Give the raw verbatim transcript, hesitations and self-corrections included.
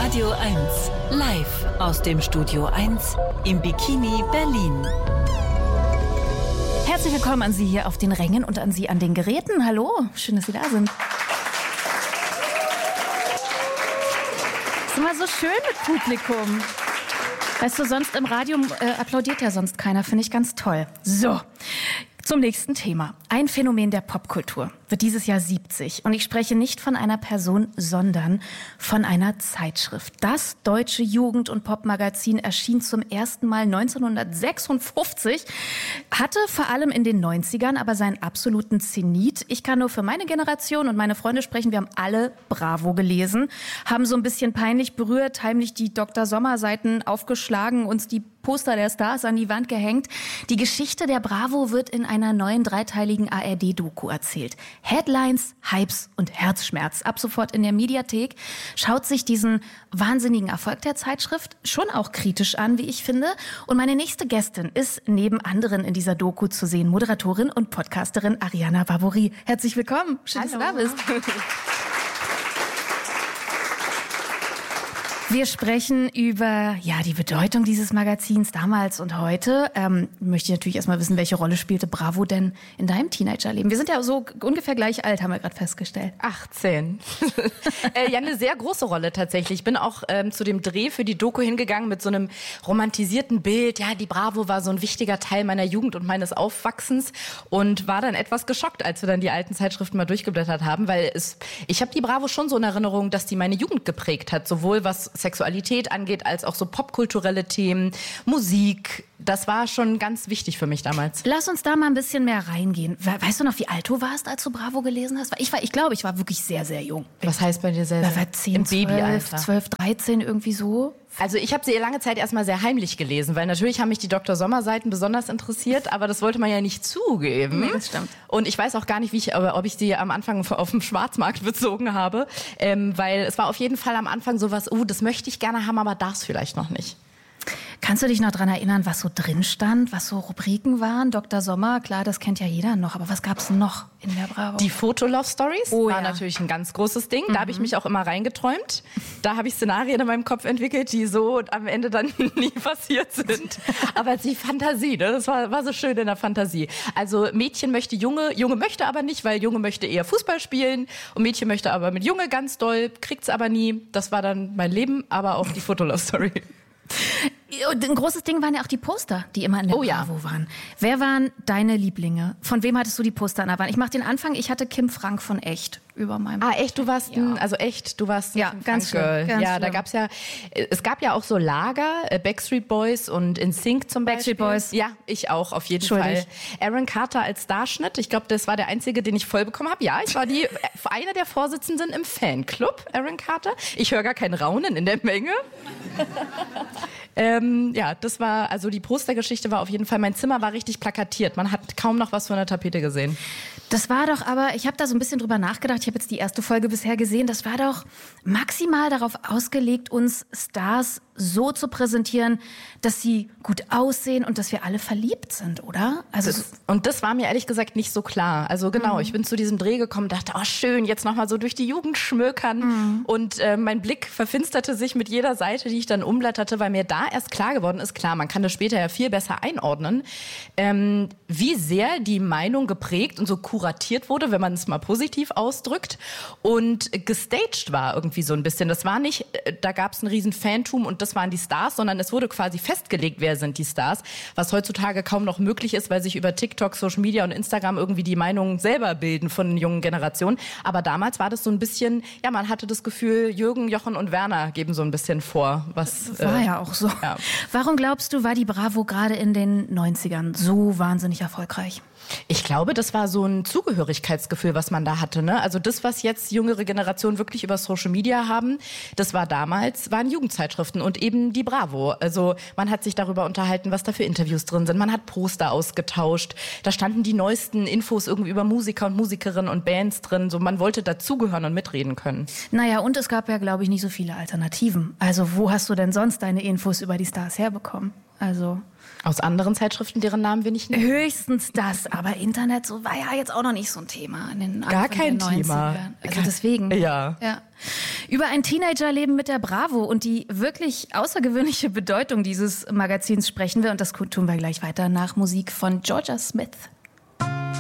Radio eins, live aus dem Studio eins im Bikini Berlin. Herzlich willkommen an Sie hier auf den Rängen und an Sie an den Geräten. Hallo, schön, dass Sie da sind. Ist immer so schön mit Publikum. Weißt du, sonst im Radio äh, applaudiert ja sonst keiner, finde ich ganz toll. So, zum nächsten Thema. Ein Phänomen der Popkultur wird dieses Jahr siebzig. Und ich spreche nicht von einer Person, sondern von einer Zeitschrift. Das Deutsche Jugend- und Popmagazin erschien zum ersten Mal neunzehnhundertsechsundfünfzig, hatte vor allem in den neunzigern aber seinen absoluten Zenit. Ich kann nur für meine Generation und meine Freunde sprechen. Wir haben alle Bravo gelesen, haben so ein bisschen peinlich berührt, heimlich die Doktor Sommer-Seiten aufgeschlagen, uns die Poster der Stars an die Wand gehängt. Die Geschichte der Bravo wird in einer neuen dreiteiligen A R D-Doku erzählt. Headlines, Hypes und Herzschmerz. Ab sofort in der Mediathek. Schaut sich diesen wahnsinnigen Erfolg der Zeitschrift schon auch kritisch an, wie ich finde. Und meine nächste Gästin ist neben anderen in dieser Doku zu sehen. Moderatorin und Podcasterin Ariana Barbouri. Herzlich willkommen. Schön, Hallo. dass du da bist. Wir sprechen über ja die Bedeutung dieses Magazins damals und heute. Ähm, möchte ich natürlich erstmal wissen, welche Rolle spielte Bravo denn in deinem Teenagerleben? Wir sind ja so ungefähr gleich alt, haben wir gerade festgestellt. achtzehn. äh, ja, eine sehr große Rolle tatsächlich. Ich bin auch ähm, zu dem Dreh für die Doku hingegangen mit so einem romantisierten Bild. Ja, die Bravo war so ein wichtiger Teil meiner Jugend und meines Aufwachsens und war dann etwas geschockt, als wir dann die alten Zeitschriften mal durchgeblättert haben, weil es, ich habe die Bravo schon so in Erinnerung, dass die meine Jugend geprägt hat, sowohl was Sexualität angeht, als auch so popkulturelle Themen, Musik. Das war schon ganz wichtig für mich damals. Lass uns da mal ein bisschen mehr reingehen. Weißt du noch, wie alt du warst, als du Bravo gelesen hast? Ich war, ich glaube, ich war wirklich sehr, sehr jung. Was heißt bei dir sehr, sehr? Ich war zehn, Im Babyalter. zwölf, zwölf, dreizehn, irgendwie so. Also ich habe sie lange Zeit erstmal sehr heimlich gelesen, weil natürlich haben mich die Doktor Sommer-Seiten besonders interessiert, aber das wollte man ja nicht zugeben. Nee, das stimmt. Und ich weiß auch gar nicht, wie ich, ob ich sie am Anfang auf dem Schwarzmarkt bezogen habe, ähm, weil es war auf jeden Fall am Anfang sowas, oh, das möchte ich gerne haben, aber darf es vielleicht noch nicht. Kannst du dich noch daran erinnern, was so drin stand, was so Rubriken waren? Doktor Sommer, klar, das kennt ja jeder noch, aber was gab es noch in der Bravo? Die Foto-Love-Stories oh, war ja. natürlich ein ganz großes Ding. Mhm. Da habe ich mich auch immer reingeträumt. Da habe ich Szenarien in meinem Kopf entwickelt, die so am Ende dann nie passiert sind. Aber die Fantasie, ne? Das war, war so schön in der Fantasie. Also Mädchen möchte Junge, Junge möchte aber nicht, weil Junge möchte eher Fußball spielen und Mädchen möchte aber mit Junge ganz doll, kriegt's aber nie. Das war dann mein Leben, aber auch die Foto-Love-Story. Und ein großes Ding waren ja auch die Poster, die immer in der oh, Bravo ja. waren. Wer waren deine Lieblinge? Von wem hattest du die Poster an der Wand? Ich mache den Anfang. Ich hatte Kim Frank von Echt über meinem. Ah, echt? Du warst ja. ein, also echt, du warst ein ja, Kim ganz Frank Girl. schlimm, ganz ja, schlimm. da gab's ja, es gab ja auch so Lager, äh, Backstreet Boys und In Sync zum Beispiel. Backstreet Boys. Ja, ich auch auf jeden Schuldig. Fall. Aaron Carter als Starschnitt. Ich glaube, das war der einzige, den ich voll bekommen habe. Ja, ich war die eine der Vorsitzenden im Fanclub, Aaron Carter. Ich höre gar kein Raunen in der Menge. ähm, ja, das war, also die Postergeschichte war auf jeden Fall, mein Zimmer war richtig plakatiert. Man hat kaum noch was von der Tapete gesehen. Das war doch aber, ich habe da so ein bisschen drüber nachgedacht, ich habe jetzt die erste Folge bisher gesehen, das war doch maximal darauf ausgelegt, uns Stars so zu präsentieren, dass sie gut aussehen und dass wir alle verliebt sind, oder? Also das, und das war mir ehrlich gesagt nicht so klar. Also genau, mhm. ich bin zu diesem Dreh gekommen und dachte, oh schön, jetzt nochmal so durch die Jugend schmökern. Mhm. Und äh, mein Blick verfinsterte sich mit jeder Seite, die ich dann umblätterte, weil mir da erst klar geworden ist, klar, man kann das später ja viel besser einordnen, ähm, wie sehr die Meinung geprägt und so kuratiert wurde, wenn man es mal positiv ausdrückt, und gestaged war irgendwie so ein bisschen. Das war nicht, da gab es einen riesen Fantum und das waren die Stars, sondern es wurde quasi festgelegt, wer sind die Stars, was heutzutage kaum noch möglich ist, weil sich über TikTok, Social Media und Instagram irgendwie die Meinungen selber bilden von den jungen Generationen. Aber damals war das so ein bisschen, ja, man hatte das Gefühl, Jürgen, Jochen und Werner geben so ein bisschen vor, was... War äh, ja auch so. Ja. Warum glaubst du, war die Bravo gerade in den neunzigern so wahnsinnig erfolgreich? Ich glaube, das war so ein Zugehörigkeitsgefühl, was man da hatte, ne? Also das, was jetzt jüngere Generationen wirklich über Social Media haben, das war damals, waren Jugendzeitschriften und eben die Bravo. Also man hat sich darüber unterhalten, was da für Interviews drin sind. Man hat Poster ausgetauscht. Da standen die neuesten Infos irgendwie über Musiker und Musikerinnen und Bands drin. So, man wollte dazugehören und mitreden können. Naja, und es gab ja, glaube ich, nicht so viele Alternativen. Also wo hast du denn sonst deine Infos über die Stars herbekommen? Also... Aus anderen Zeitschriften, deren Namen wir nicht nennen? Höchstens das, aber Internet so war ja jetzt auch noch nicht so ein Thema in den Gar kein neunzigern. Thema. Also deswegen. Ja. ja. Über ein Teenagerleben mit der Bravo und die wirklich außergewöhnliche Bedeutung dieses Magazins sprechen wir. Und das tun wir gleich weiter nach Musik von Jorja Smith.